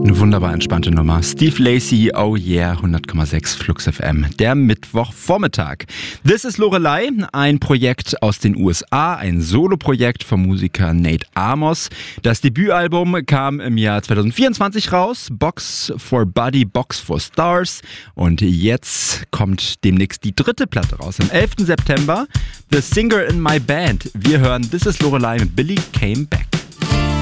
Eine wunderbar entspannte Nummer. Steve Lacy, oh yeah, 100,6 Flux FM, der Mittwochvormittag. This is Lorelei, ein Projekt aus den USA, ein Soloprojekt vom Musiker Nate Amos. Das Debütalbum kam im Jahr 2024 raus, Box for Body, Box for Stars. Und jetzt kommt demnächst die dritte Platte raus, am 11. September, The Singer in My Band. Wir hören This is Lorelei mit Billy Came Back.